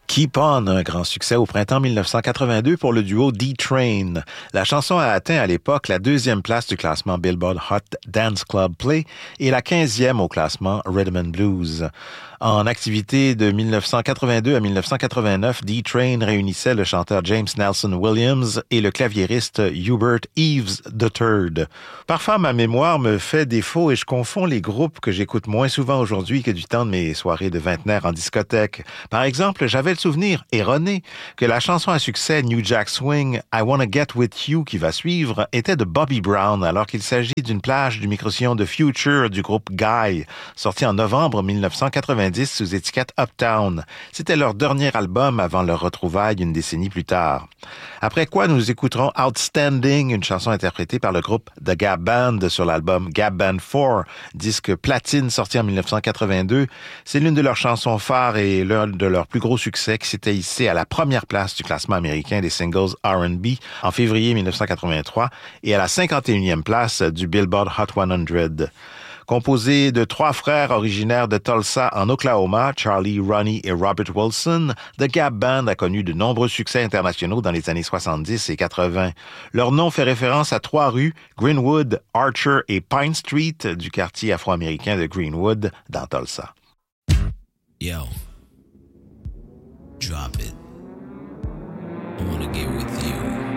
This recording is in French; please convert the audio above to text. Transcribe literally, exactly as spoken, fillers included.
Keep On, un grand succès au printemps mille neuf cent quatre-vingt-deux pour le duo D-Train. La chanson a atteint à l'époque la deuxième place du classement Billboard Hot Dance Club Play et la quinzième au classement Rhythm and Blues. En activité de mille neuf cent quatre-vingt-deux à mille neuf cent quatre-vingt-neuf, D-Train réunissait le chanteur James Nelson Williams et le claviériste Hubert Eaves the Third. Parfois, ma mémoire me fait défaut et je confonds les groupes que j'écoute moins souvent aujourd'hui que du temps de mes soirées de vingtenaire en discothèque. Par exemple, j'avais le souvenir erroné que la chanson à succès New Jack Swing I Wanna Get With You qui va suivre était de Bobby Brown alors qu'il s'agit d'une plage du microsillon de Future du groupe Guy, sorti en novembre mille neuf cent quatre-vingt-dix sous étiquette Uptown. C'était leur dernier album avant leur retrouvaille une décennie plus tard. Après quoi, nous écouterons Outstanding, une chanson interprétée par le groupe The Gap Band sur l'album Gap Band quatre, disque platine sorti en mille neuf cent quatre-vingt-deux. C'est l'une de leurs chansons phares et l'un de leurs plus gros succès qui s'était hissé à la première place du classement américain des singles R and B en février mille neuf cent quatre-vingt-trois et à la cinquante et unième place du Billboard Hot cent. Composé de trois frères originaires de Tulsa en Oklahoma, Charlie, Ronnie et Robert Wilson, The Gap Band a connu de nombreux succès internationaux dans les années soixante-dix et quatre-vingts. Leur nom fait référence à trois rues, Greenwood, Archer et Pine Street, du quartier afro-américain de Greenwood, dans Tulsa. Yo, drop it. I wanna get with you.